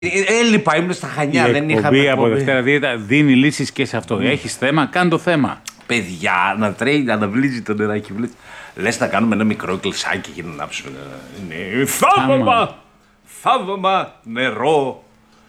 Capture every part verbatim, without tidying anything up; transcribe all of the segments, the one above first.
Έλειπα, ήμουν στα Χανιά, η δεν είχα εκπομπή από Δευτέρα Δίαιτα δίνει λύσεις και σε αυτό. Mm. Έχεις θέμα, κάν το θέμα. Παιδιά, να τρέχει, να αναβλύζει το νεράκι. Λες να κάνουμε ένα μικρό κλεισάκι και να ανάψουμε. Είναι θαύμα! Θαύμα, νερό,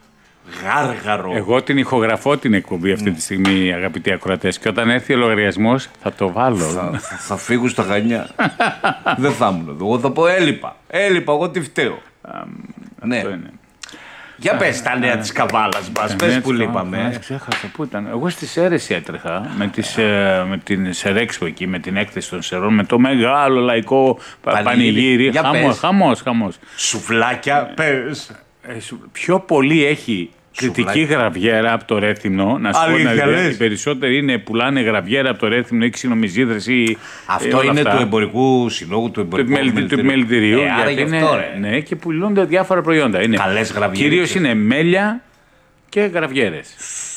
γάργαρο. Εγώ την ηχογραφώ την εκπομπή αυτή mm. τη στιγμή, αγαπητοί ακροατές. Και όταν έρθει ο λογαριασμός θα το βάλω. Θα, θα, θα φύγω στα Χανιά. Δεν θα ήμουν εδώ. Εγώ θα πω έλειπα. Έλειπα, εγώ τι φταίω. Um, ναι. Είναι. Για πες τα νέα της καβάλας μας, πες που λείπαμε. Ξέχασα, πού ήταν. Εγώ στη Σέρες έτρεχα με, τις, με την Σερέξπο εκεί, με την έκθεση των Σερών, με το μεγάλο λαϊκό πανηγύρι. Χαμός, χαμός, χαμός. Σουβλάκια, πες. Ε, πιο πολύ έχει κριτική γραβιέρα από το Ρέθυμνο. Να σου πω να οι περισσότεροι είναι, πουλάνε γραβιέρα από το Ρέθυμνο ή ξινομυζίδρες. Αυτό είναι του Εμπορικού Συλλόγου, του Εμπορικού Επιμελητηρίου. Ε, άρα γι' αυτό, ρε. Ναι, και πουλούνται διάφορα προϊόντα. Είναι, καλές γραβιέρες. Κυρίως είναι μέλια και γραβιέρες.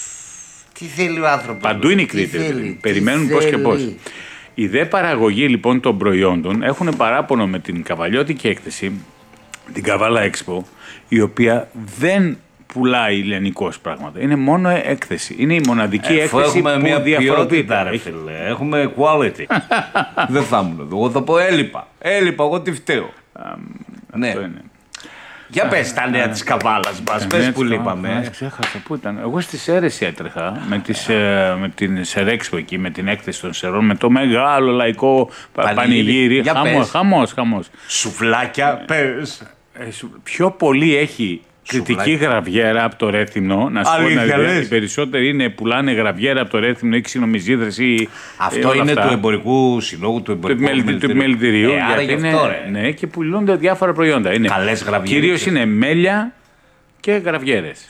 Τι θέλει ο άνθρωπος. Παντού είναι οι Κρήτες. Περιμένουν πώς και πώς. Η δε παραγωγή λοιπόν των προϊόντων έχουν παράπονο με την καβαλιώτικη έκθεση, την Καβάλα Expo, η οποία δεν πουλάει λιανικώς πράγματα. Είναι μόνο έκθεση. Είναι η μοναδική ε, έκθεση έχουμε που μια διαφοροποιείται. Ρε, φίλε. Έχουμε quality. Δεν θα ήμουν εδώ. Εγώ θα πω έλειπα. Έλειπα, εγώ τι φταίω. Um, ναι. Είναι. Για πες τα νέα της καβάλας μας, πες που λείπαμε. Ξέχασα, πού ήταν. Εγώ στη Σέρες έτρεχα με, τις, με την Σερέξπο εκεί, με την έκθεση των Σερών, με το μεγάλο λαϊκό πανηγύρι. Χαμός, χαμός, χαμός. Σουβλάκια, πες. Ε, πιο πολύ έχει κριτική γραβιέρα από το Ρέθυμνο. Να σου πω να οι περισσότεροι είναι, πουλάνε γραβιέρα από το Ρέθυμνο ή ξινομυζίδρες ή. Αυτό είναι του Εμπορικού Συλλόγου, του Εμπορικού του Επιμελητηρίου. Ε, άρα γι' αυτό, ρε. Ναι, και πουλούνται διάφορα προϊόντα. Είναι, καλές γραβιέρες. Κυρίως είναι μέλια και γραβιέρες.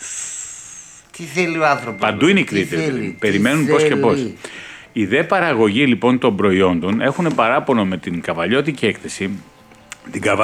Τι θέλει ο άνθρωπος. Παντού είναι οι Κρήτες. Περιμένουν πώς και πώς. Η δε παραγωγή λοιπόν των προϊόντων έχουν παράπονο με την καβαλιώτικη έκθεση, την